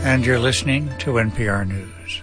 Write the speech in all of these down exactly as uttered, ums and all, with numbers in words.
and you're listening to N P R News.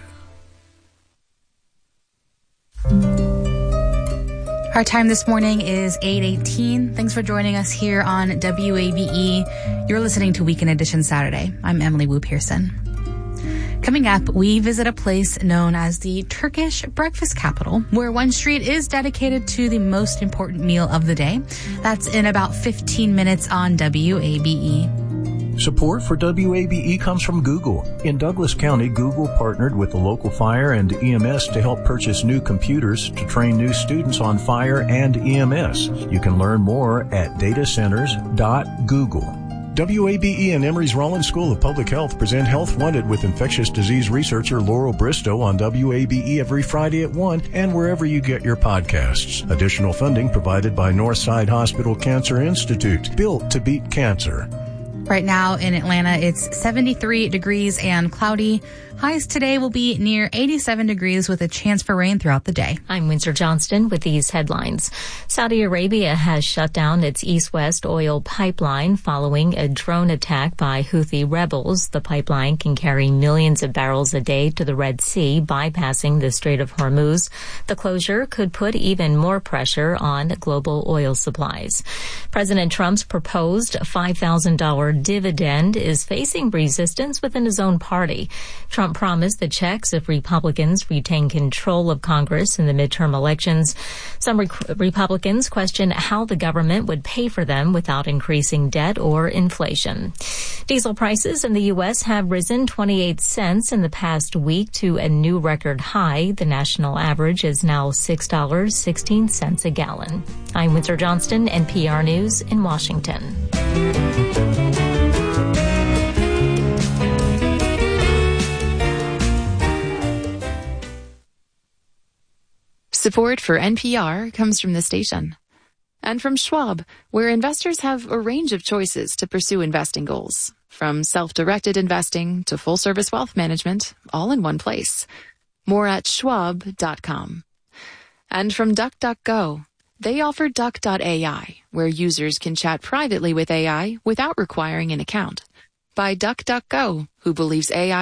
Our time this morning is eight eighteen. Thanks for joining us here on W A B E. You're listening to Weekend Edition Saturday. I'm Emily Wu Pearson. Coming up, we visit a place known as the Turkish breakfast capital, where one street is dedicated to the most important meal of the day. That's in about fifteen minutes on W A B E. Support for W A B E comes from Google. In Douglas County, Google partnered with the local fire and E M S to help purchase new computers to train new students on fire and E M S. You can learn more at data centers dot google. W A B E and Emory's Rollins School of Public Health present Health Wanted with infectious disease researcher Laurel Bristow on W A B E every Friday at one and wherever you get your podcasts. Additional funding provided by Northside Hospital Cancer Institute, built to beat cancer. Right now in Atlanta, it's seventy-three degrees and cloudy. Highs today will be near eighty-seven degrees with a chance for rain throughout the day. I'm Windsor Johnston with these headlines. Saudi Arabia has shut down its east-west oil pipeline following a drone attack by Houthi rebels. The pipeline can carry millions of barrels a day to the Red Sea, bypassing the Strait of Hormuz. The closure could put even more pressure on global oil supplies. President Trump's proposed five thousand dollars dividend is facing resistance within his own party. Trump promised the checks if Republicans retain control of Congress in the midterm elections. Some re- Republicans question how the government would pay for them without increasing debt or inflation. Diesel prices in the U S have risen twenty-eight cents in the past week to a new record high. The national average is now six dollars and sixteen cents a gallon. I'm Windsor Johnston, N P R News in Washington. Support for N P R comes from the station. And from Schwab, where investors have a range of choices to pursue investing goals. From self-directed investing to full-service wealth management, all in one place. More at schwab dot com. And from DuckDuckGo, they offer Duck dot A I, where users can chat privately with A I without requiring an account. By DuckDuckGo, who believes A I